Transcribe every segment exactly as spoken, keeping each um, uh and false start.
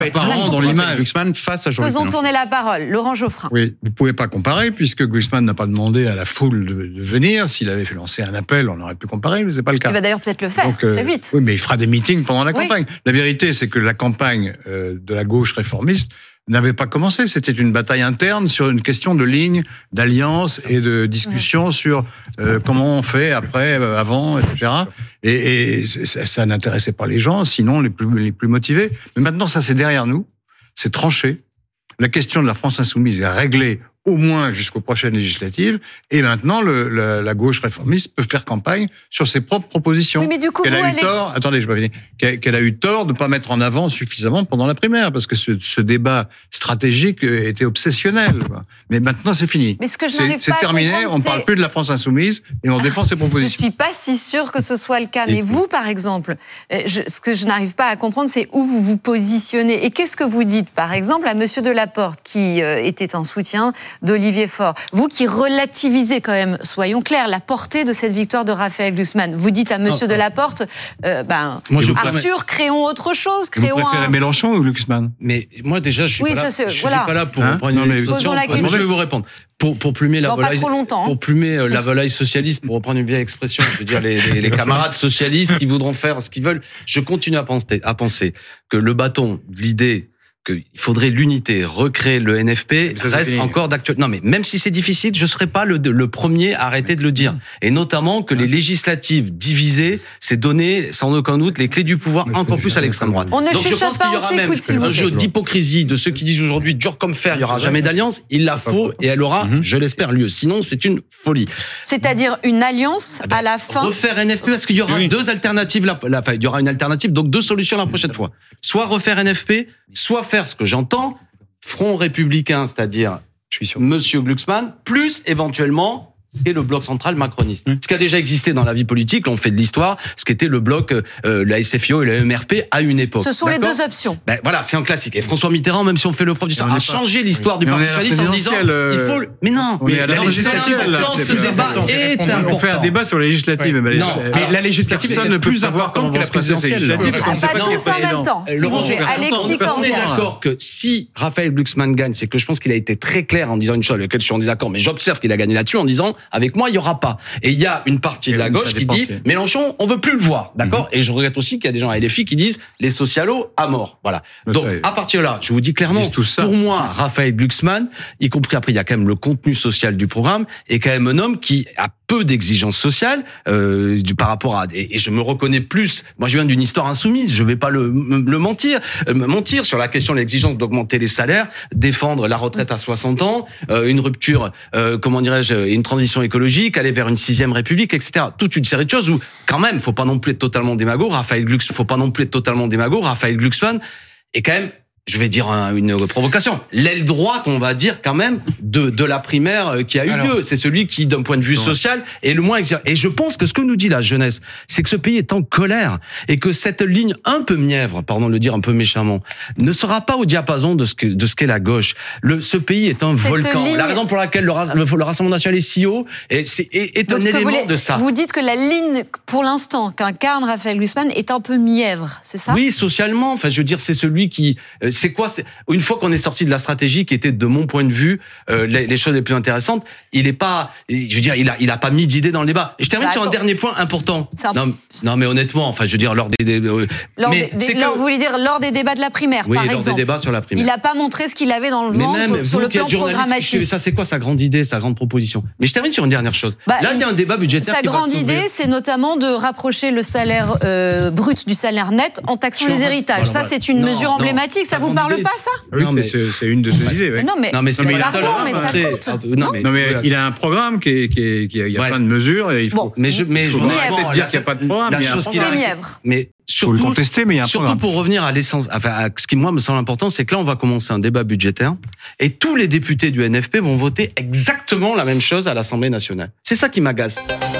apparent dans l'image. Glucksmann face à Jean-Luc Faisons Mélenchon. tourner la parole. Laurent Geoffrin. Oui, vous ne pouvez pas comparer, puisque Glucksmann n'a pas demandé à la foule de, de venir. S'il avait fait lancer un appel, on aurait pu comparer, mais ce n'est pas le cas. Il va d'ailleurs peut-être le faire, Donc, euh, très vite. Oui, mais il fera des meetings pendant la Oui. campagne. La vérité, c'est que la campagne euh, de la gauche réformiste n'avait pas commencé. C'était une bataille interne sur une question de ligne, d'alliance et de discussion ouais. sur euh, comment on fait après, euh, avant, et cetera. Et, et ça, ça n'intéressait pas les gens, sinon les plus, les plus motivés. Mais maintenant, ça, c'est derrière nous. C'est tranché. La question de la France insoumise est réglée au moins jusqu'aux prochaines législatives. Et maintenant, le, la, la gauche réformiste peut faire campagne sur ses propres propositions. Oui, mais du coup, qu'elle vous, a eu Alex... tort, attendez, je vais finir. Qu'elle, qu'elle a eu tort de ne pas mettre en avant suffisamment pendant la primaire, parce que ce, ce débat stratégique était obsessionnel. Quoi. Mais maintenant, c'est fini. Mais ce que je c'est, n'arrive c'est pas terminé. à On ne parle plus de la France insoumise et on défend ses Je propositions. ne suis pas si sûre que ce soit le cas. Mais et vous, par exemple, je, ce que je n'arrive pas à comprendre, c'est où vous vous positionnez. Et qu'est-ce que vous dites, par exemple, à Monsieur Delaporte, qui euh, était en soutien d'Olivier Faure. Vous qui relativisez quand même, soyons clairs, la portée de cette victoire de Raphaël Glucksmann. Vous dites à Monsieur ah, Delaporte, euh, ben, moi, je Arthur, créons autre chose, créons vous préférez un... Mélenchon ou Glucksmann? Mais moi, déjà, je suis oui, pas là, ça, je voilà. suis pas là pour hein prendre une expression. La moi, je vais vous répondre. Pour, pour plumer la Dans volaille, pas trop longtemps, pour plumer euh, la volaille socialiste, pour reprendre une vieille expression, je veux dire les, les, les camarades socialistes qui voudront faire ce qu'ils veulent, je continue à penser, à penser que le bâton, l'idée qu'il faudrait l'unité, recréer le N F P, ça, reste encore d'actualité. Non, mais même si c'est difficile, je ne serai pas le, le premier à arrêter de le dire. Et notamment que les législatives divisées, c'est donner, sans aucun doute, les clés du pouvoir encore plus à l'extrême droite. On ne Donc je pense pas, qu'il y aura même un jeu d'hypocrisie de ceux qui disent aujourd'hui dur comme fer, il n'y aura jamais d'alliance. Il la faut et elle aura, je l'espère, lieu. Sinon, c'est une folie. C'est-à-dire une alliance ah ben, à la fin. Refaire N F P, parce qu'il y aura oui. deux alternatives, la, la, enfin, il y aura une alternative, donc deux solutions la prochaine fois. Soit refaire N F P, soit faire ce que j'entends, Front républicain, c'est-à-dire Monsieur Glucksmann, plus éventuellement et le bloc central macroniste. Mmh. Ce qui a déjà existé dans la vie politique, on fait de l'histoire, ce qui était le bloc, euh, la S F I O et la M R P à une époque. Ce sont D'accord les deux options. Ben voilà, c'est un classique. Et François Mitterrand, même si on fait le prof d'histoire, a changé l'histoire oui. du Parti socialiste en disant, euh... il faut. Le... Mais non, on est à la législative. Ce débat est important. On fait un débat sur la législative. Oui. Mais non, mais la législative, personne ne peut savoir comment va se passer cette législative. Pas tous en même temps. Alexis Corbière. On est d'accord que si Raphaël Glucksmann gagne, c'est que je pense qu'il a été très clair en disant une chose avec laquelle je suis en désaccord, mais j'observe qu'il a gagné là-dessus en disant, avec moi, il y aura pas. Et il y a une partie de la gauche qui dit Mélenchon, on veut plus le voir, d'accord ? Mm-hmm. Et je regrette aussi qu'il y a des gens à L F I qui disent les socialos à mort, voilà. Mais donc à partir de là, je vous dis clairement, pour moi, Raphaël Glucksmann, y compris après, il y a quand même le contenu social du programme, est quand même un homme qui a peu d'exigences sociales euh, du, par rapport à et, et je me reconnais plus. Moi, je viens d'une histoire insoumise. Je vais pas le, me, le mentir, euh, me mentir sur la question de l'exigence d'augmenter les salaires, défendre la retraite à soixante ans, euh, une rupture, euh, comment dirais-je, une transition écologique, aller vers une sixième république, et cetera. Toute une série de choses où, quand même, faut pas non plus être totalement démago. Raphaël Glucksmann, faut pas non plus être totalement démago. Raphaël Glucksmann est quand même, je vais dire une provocation, l'aile droite, on va dire quand même, de, de la primaire qui a eu Alors, lieu. C'est celui qui, d'un point de vue social, est le moins exigeant. Et je pense que ce que nous dit la jeunesse, c'est que ce pays est en colère et que cette ligne un peu mièvre, pardon de le dire un peu méchamment, ne sera pas au diapason de ce que, de ce qu'est la gauche. Le, ce pays est un cette volcan. Ligne... La raison pour laquelle le, le, le Rassemblement national est si haut est, c'est, est, est un élément voulez, de ça. Vous dites que la ligne, pour l'instant, qu'incarne Raphaël Glucksmann est un peu mièvre, c'est ça ? Oui, socialement. Enfin, je veux dire, c'est celui qui... C'est quoi c'est, une fois qu'on est sorti de la stratégie qui était, de mon point de vue, euh, les, les choses les plus intéressantes, il est pas... Je veux dire, il a, il a pas mis d'idées dans le débat. Et je termine bah, sur un dernier point important. Un... Non, non, mais honnêtement, enfin, je veux dire, lors des... des euh, lors mais des, des lors, que... Vous voulez dire lors des débats de la primaire, oui, par lors exemple. des débats sur la primaire. Il n'a pas montré ce qu'il avait dans le ventre même, sur le plan programmatique. Ça, c'est quoi sa grande idée, sa grande proposition ? Mais je termine sur une dernière chose. Bah, Là, il y a un débat budgétaire Sa qui grande idée, c'est notamment de rapprocher le salaire euh, brut du salaire net en taxant les héritages. Voilà, ça, c'est une non, mesure non, emblématique. Ça vous parle idée. pas, ça ? Oui, non, mais c'est, c'est une de ses idées. Ouais. Non, mais, non, mais c'est mais, pas pardon, mais ça coûte. Non, mais, non, mais il a un programme qui est, qui est, qui a, il y a ouais. plein de mesures et il faut. Bon, mais je, mais il faut je peut-être dire qu'il n'y a pas de programme. La chose qui est mièvre. Mais surtout, faut le contester, mais il y a un surtout programme. Pour revenir à l'essence, enfin, à ce qui moi me semble important, c'est que là on va commencer un débat budgétaire et tous les députés du N F P vont voter exactement la même chose à l'Assemblée nationale. C'est ça qui m'agace.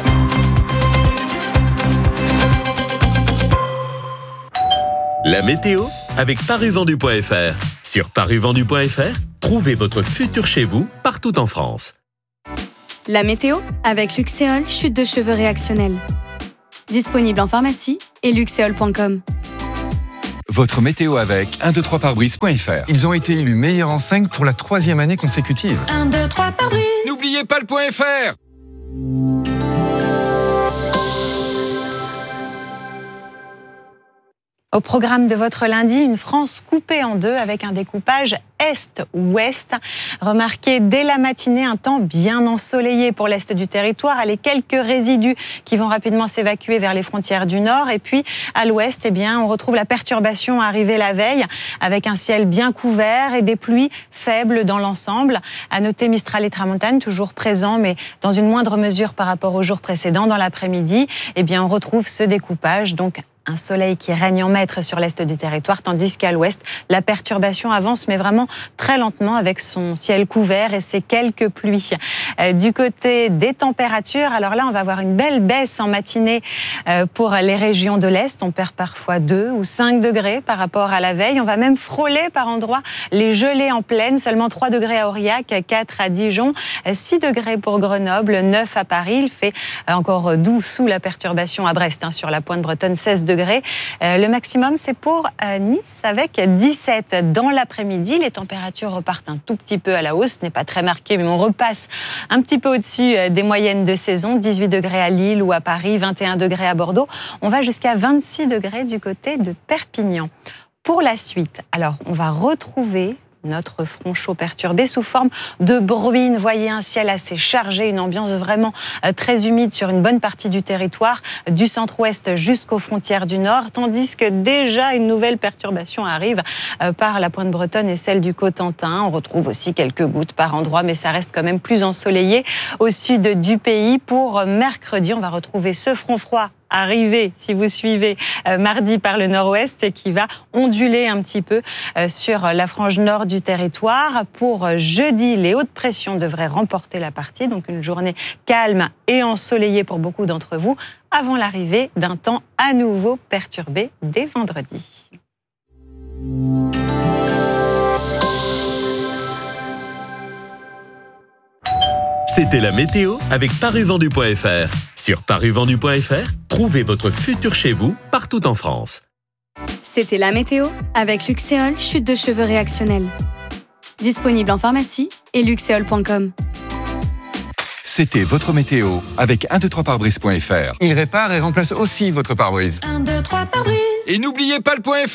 La météo avec paruvendu point f r. Sur paruvendu point f r, trouvez votre futur chez vous partout en France. La météo avec Luxéol, chute de cheveux réactionnelle. Disponible en pharmacie et luxéol point com. votre météo avec un deux trois pare-brise point f r. Ils ont été élus meilleurs en cinq pour la troisième année consécutive. un, deux, trois, pare-brise. N'oubliez pas le point F R. Au programme de votre lundi, une France coupée en deux avec un découpage Est-Ouest. Remarquez dès la matinée un temps bien ensoleillé pour l'Est du territoire, les quelques résidus qui vont rapidement s'évacuer vers les frontières du Nord. Et puis à l'Ouest, eh bien, on retrouve la perturbation arrivée la veille avec un ciel bien couvert et des pluies faibles dans l'ensemble. À noter Mistral et Tramontane toujours présents, mais dans une moindre mesure par rapport aux jours précédents. Dans l'après-midi, eh bien, on retrouve ce découpage, donc un soleil qui règne en maître sur l'est du territoire, tandis qu'à l'ouest, la perturbation avance, mais vraiment très lentement avec son ciel couvert et ses quelques pluies. Euh, du côté des températures, alors là, on va avoir une belle baisse en matinée euh, pour les régions de l'est. On perd parfois deux ou cinq degrés par rapport à la veille. On va même frôler par endroits les gelées en plaine. Seulement trois degrés à Aurillac, quatre à Dijon, six degrés pour Grenoble, neuf à Paris. Il fait encore doux sous la perturbation à Brest, hein, sur la pointe bretonne, seize degrés. Euh, le maximum, c'est pour euh, Nice avec dix-sept. Dans l'après-midi, les températures repartent un tout petit peu à la hausse. Ce n'est pas très marqué, mais on repasse un petit peu au-dessus euh, des moyennes de saison. dix-huit degrés à Lille ou à Paris, vingt et un degrés à Bordeaux. On va jusqu'à vingt-six degrés du côté de Perpignan. Pour la suite, alors, on va retrouver notre front chaud perturbé sous forme de bruine. Voyez un ciel assez chargé, une ambiance vraiment très humide sur une bonne partie du territoire, du centre-ouest jusqu'aux frontières du nord, tandis que déjà une nouvelle perturbation arrive par la pointe bretonne et celle du Cotentin. On retrouve aussi quelques gouttes par endroits, mais ça reste quand même plus ensoleillé au sud du pays. Pour mercredi, on va retrouver ce front froid arrivé, si vous suivez, euh, mardi par le nord-ouest et qui va onduler un petit peu euh, sur la frange nord du territoire. Pour jeudi, les hautes pressions devraient remporter la partie, donc une journée calme et ensoleillée pour beaucoup d'entre vous, avant l'arrivée d'un temps à nouveau perturbé dès vendredi. C'était la météo avec paruvendu point f r. Sur paruvendu point f r, trouvez votre futur chez vous partout en France. C'était la météo avec Luxéol, chute de cheveux réactionnelle. Disponible en pharmacie et luxéol point com. C'était votre météo avec un deux trois pare-brise point f r. Il répare et remplace aussi votre pare-brise. un, deux, trois, pare-brise. Et n'oubliez pas le point F R.